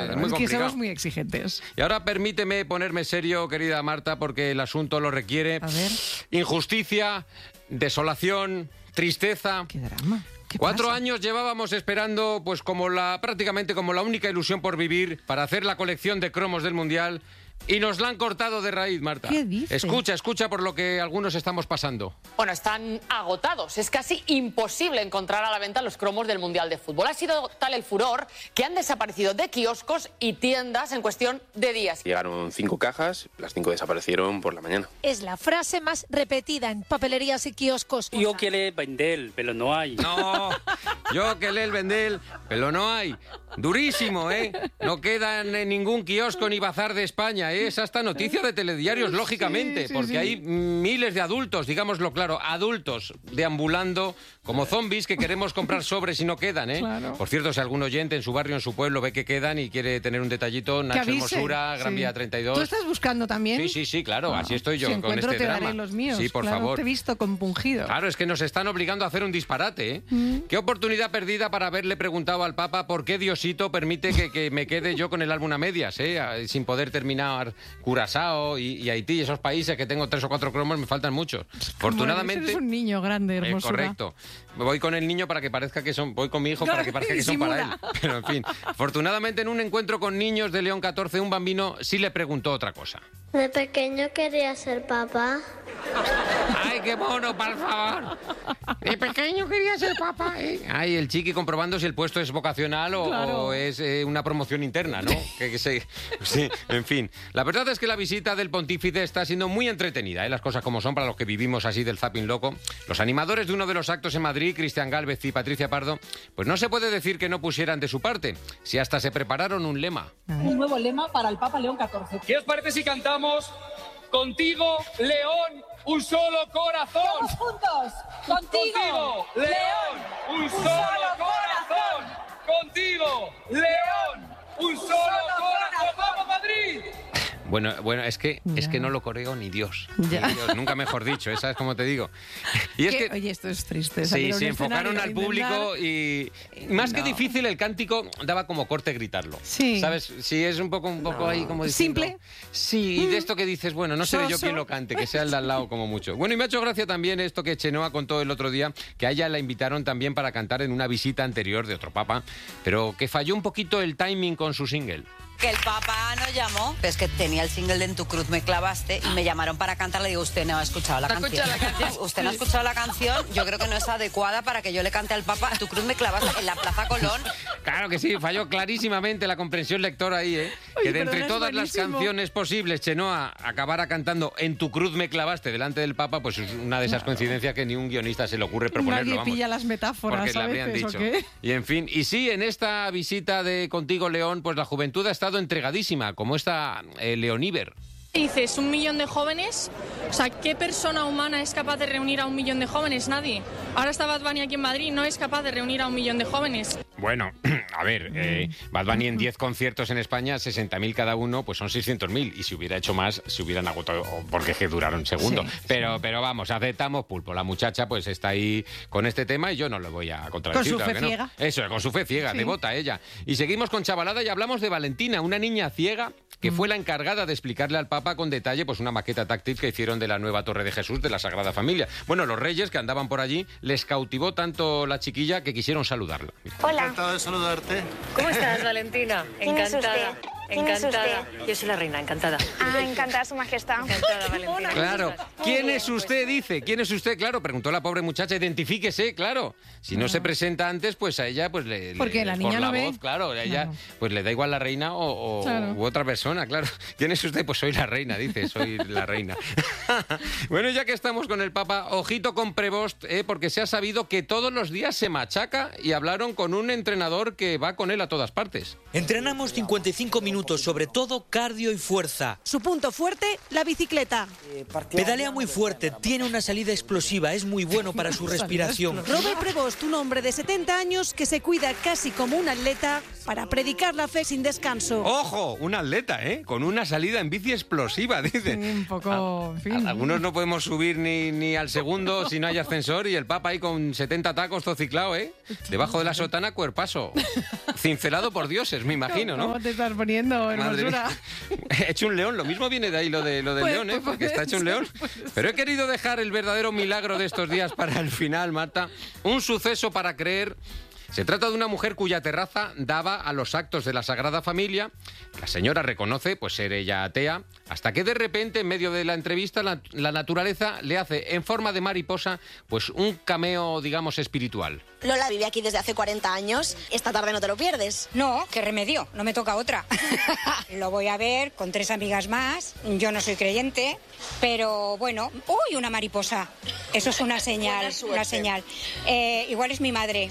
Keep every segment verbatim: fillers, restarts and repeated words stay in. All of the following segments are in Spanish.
claro, es muy es que complicado. somos muy exigentes. Y ahora permíteme ponerme serio, querida Marta, porque el asunto lo requiere. A ver. Injusticia, desolación, tristeza. Qué drama. ¿Qué Cuatro pasa? años llevábamos esperando, pues como la prácticamente como la única ilusión por vivir, para hacer la colección de cromos del Mundial. Y nos la han cortado de raíz, Marta. ¿Qué dices? Escucha, escucha por lo que algunos estamos pasando. Bueno, están agotados. Es casi imposible encontrar a la venta los cromos del Mundial de Fútbol. Ha sido tal el furor que han desaparecido de kioscos y tiendas en cuestión de días. Llegaron cinco cajas, las cinco desaparecieron por la mañana. Es la frase más repetida en papelerías y kioscos. Yo quiero vender, pero no hay. No, yo que el vendel, pero no hay. Durísimo, ¿eh? No quedan en ningún kiosco ni bazar de España, ¿eh? Es hasta noticia de telediarios, Sí, lógicamente, sí, porque sí. hay miles de adultos, digámoslo claro, adultos deambulando como zombies que queremos comprar sobres y no quedan, ¿eh? Claro. Por cierto, si algún oyente en su barrio, en su pueblo, ve que quedan y quiere tener un detallito, Que Nacho avise. Hermosura, Gran Sí. Vía treinta y dos. ¿Tú estás buscando también? Sí, sí, sí, claro, Ah, así estoy yo si con encuentro, este te drama. daré los míos. Sí, por claro, favor. Te he visto compungido. Claro, es que nos están obligando a hacer un disparate, ¿eh? Mm. Qué oportunidad perdida para haberle preguntado al Papa por qué Diosito permite que, que me quede yo con el álbum a medias, ¿eh? A- Sin poder terminar Curazao y, y Haití, esos países que tengo tres o cuatro cromos, me faltan muchos. Afortunadamente... Eres un niño grande, Eh, hermosura. correcto. Voy con el niño para que parezca que son... Voy con mi hijo para que parezca que son para él. Disimula. Pero, en fin. Afortunadamente, en un encuentro con niños de León catorce, un bambino sí le preguntó otra cosa. De pequeño quería ser papá. ¡Ay, qué mono, por favor! De pequeño quería ser papá, ¿eh? Ay, el chiqui comprobando si el puesto es vocacional o, Claro. o es eh, una promoción interna, ¿no? que, que se- sí, en fin. La verdad es que la visita del pontífice está siendo muy entretenida, ¿eh? Las cosas como son para los que vivimos así del zapping loco. Los animadores de uno de los actos en Madrid, Cristian Gálvez y Patricia Pardo, pues no se puede decir que no pusieran de su parte, si hasta se prepararon un lema. Un nuevo lema para el Papa León catorce. ¿Qué os parece si cantamos Contigo, León, un solo corazón? ¡Todos juntos! ¡Contigo! León, un solo corazón. Contigo, León, un solo corazón. ¡Vamos, Madrid! Bueno, bueno, es que es Ya. que no lo coreo ni Dios. Ya. Ni Dios, nunca mejor dicho, ¿eh? ¿Sabes cómo te digo? Y es Que- que Oye, esto es triste. sí, salir a un sí, enfocaron escenario al a intentar- público y más que No. difícil el cántico daba como corte gritarlo. Sí. ¿Sabes? Sí, es un poco un poco ahí como diciendo- Simple. Sí, y de esto que dices, bueno, no seré yo Soso. quien lo cante, que sea el de al lado como mucho. Bueno, y me ha hecho gracia también esto que Chenoa contó el otro día, que a ella la invitaron también para cantar en una visita anterior de otro papa, pero que falló un poquito el timing con su single. Que el papá nos llamó, es que tenía el single de En tu cruz me clavaste y me llamaron para cantar. Le digo, usted no ha escuchado la ¿No ha canción. escuchado la canción? Usted no ha escuchado la canción. Yo creo que no es adecuada para que yo le cante al papá En tu cruz me clavaste en la Plaza Colón. Claro que sí, falló clarísimamente la comprensión lectora ahí, ¿eh? Oye, que de pero entre es todas las buenísimo. canciones posibles, Chenoa acabara cantando En tu cruz me clavaste delante del Papa, pues es una de esas coincidencias que ni un guionista se le ocurre proponerlo, Nadie vamos. pilla las metáforas, Porque le a habrían veces, dicho. ¿o qué? Y en fin, y sí, en esta visita de Contigo León, pues la juventud ha estado entregadísima, como esta eh, Leoníber. Dices, un millón de jóvenes, o sea, ¿qué persona humana es capaz de reunir a un millón de jóvenes? Nadie. Ahora está Bad Bunny aquí en Madrid, no es capaz de reunir a un millón de jóvenes. Bueno, a ver, eh, Bad Bunny en diez conciertos en España, sesenta mil cada uno, pues son seiscientos mil. Y si hubiera hecho más, se hubieran agotado, porque es que duraron un segundo. Sí, pero, pero vamos, aceptamos pulpo. La muchacha pues está ahí con este tema y yo no lo voy a contradecir. Con su claro fe que no. ciega. Eso, con su fe ciega, Sí. devota ella. Y seguimos con chavalada y hablamos de Valentina, una niña ciega que Mm. fue la encargada de explicarle al Papa con detalle pues una maqueta táctil que hicieron de la nueva Torre de Jesús de la Sagrada Familia. Bueno, los reyes que andaban por allí les cautivó tanto la chiquilla que quisieron saludarla. Hola. Encantado de saludarte. ¿Cómo estás, Valentina? ¿Quién es Encantada. usted? ¿Quién es Encantada. usted? Yo soy la reina, encantada. Ah, encantada, su majestad. Encantada, Valentina. Claro. ¿Quién Muy es bien, usted? Dice. ¿Quién es usted? Claro, preguntó la pobre muchacha. Identifíquese, claro. Si no se presenta antes, pues a ella, pues le. Porque le- la por niña la no ve. voz, claro. A ella, Claro. pues le da igual la reina o, o- Claro. u otra persona, claro. ¿Quién es usted? Pues soy la reina, dice. Soy la reina. Bueno, ya que estamos con el Papa, ojito con Prevost, ¿eh? Porque se ha sabido que todos los días se machaca y hablaron con un entrenador que va con él a todas partes. Entrenamos cincuenta y cinco minutos, sobre todo cardio y fuerza. Su punto fuerte, la bicicleta. Pedalea muy fuerte, tiene una salida explosiva, es muy bueno para su respiración. Robert Prevost, un hombre de setenta años que se cuida casi como un atleta para predicar la fe sin descanso. ¡Ojo! Un atleta, ¿eh? Con una salida en bici explosiva, dice. Sí, un poco, en fin. Algunos no podemos subir ni, ni al segundo si no hay ascensor y el Papa ahí con setenta tacos todo ciclado, ¿eh? Debajo de la sotana, cuerpazo. Cincelado por dioses, me imagino, ¿no? ¿Cómo te estás poniendo, hermosura? He hecho un león, lo mismo viene de ahí lo, de, lo del Pues, león, ¿eh? pues, Porque está hecho un león. Pero he querido dejar el verdadero milagro de estos días para el final, Marta. Un suceso para creer. Se trata de una mujer cuya terraza daba a los actos de la Sagrada Familia. La señora reconoce pues ser ella atea, hasta que de repente, en medio de la entrevista, la, la naturaleza le hace en forma de mariposa pues un cameo, digamos, espiritual. Lola vive aquí desde hace cuarenta años. Esta tarde no te lo pierdes. No, qué remedio, no me toca otra. Lo voy a ver con tres amigas más. Yo no soy creyente, pero bueno, uy, una mariposa. Eso es una señal, una señal. Eh, igual es mi madre.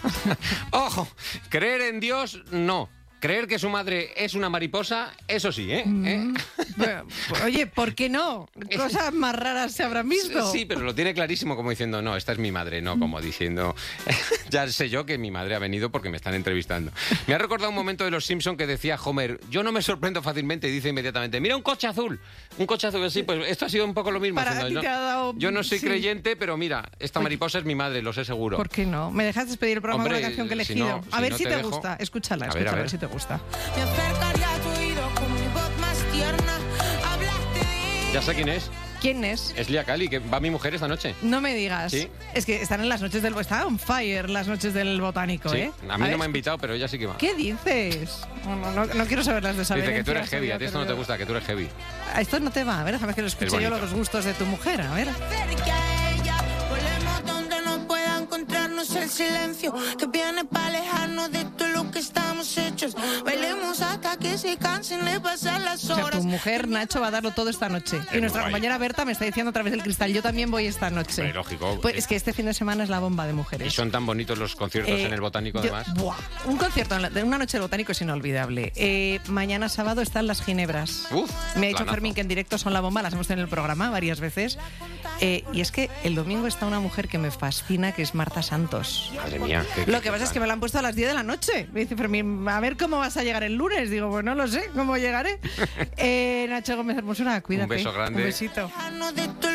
¡Ojo! Creer en Dios, no. Creer que su madre es una mariposa, eso sí, ¿eh? Mm. ¿Eh? Bueno, oye, ¿por qué no? Cosas más raras se habrán visto. Sí, pero lo tiene clarísimo, como diciendo, no, esta es mi madre, no, como diciendo, ya sé yo que mi madre ha venido porque me están entrevistando. Me ha recordado un momento de Los Simpson que decía Homer, yo no me sorprendo fácilmente, y dice inmediatamente, mira un coche azul, un coche azul, así, pues esto ha sido un poco lo mismo. Para haciendo, ti te ¿no? ha dado- Yo no soy sí. creyente, pero mira, esta mariposa es mi madre, lo sé seguro. ¿Por qué no? ¿Me dejas despedir el programa Hombre, con la canción que he si elegido? no- a si ver no si te te, dejo. gusta. Escúchala, A ver, escúchala, a a ver ver. si te gusta. Me acercaría a tu oído con mi voz más tierna. Hablaste de... Ya sé quién es, ¿Quién es? es Lia Cali, que va mi mujer esta noche. No me digas. Sí. Es que están en las noches del... Está on fire las noches del botánico, Sí, ¿eh? a mí ver, no me ha invitado, pero ella sí que va. ¿Qué dices? No, no, no, no quiero saber las Dice que tú desavenencias. eres heavy, a ti esto no te pero- gusta, que tú eres heavy. A esto no te va. A ver, déjame que lo escuche yo bonito. los gustos de tu mujer. A ver. Cerca a ella, volemos donde no pueda encontrarnos el silencio que viene para alejarnos de todo lo que estamos hechos. Bailemos hasta que se cansen de pasar las O sea, horas. tu mujer, Nacho, va a darlo todo esta noche. Es Y nuestra muy guay. compañera Berta me está diciendo a través del cristal, yo también voy esta noche. Hombre, lógico. Pues es que este fin de semana es la bomba de Y mujeres. son tan bonitos los conciertos Eh, en el Botánico, yo- además. buah, un concierto en la- de una noche del Botánico es inolvidable. Eh, mañana sábado están las Ginebras. Uf, Me ha dicho planazo. Fermín que en directo son la bomba, las hemos tenido en el programa varias veces. Eh, y es que el domingo está una mujer que me fascina, que es Marta Santos. Madre mía. qué- Lo qué- que pasa es que me la han puesto a las diez de la noche. Me dice Fermín, a ver cómo vas a llegar el lunes. Digo, pues no lo sé, ¿cómo llegaré? Eh, Nacho Gómez Hermosura, cuídate. beso grande. Un besito. Alejarnos de todo